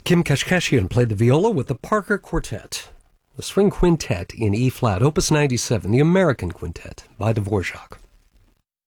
Kim Kashkashian played the viola with the Parker Quartet, the Swing Quintet in E-flat, Opus 97, the American Quintet by Dvorak.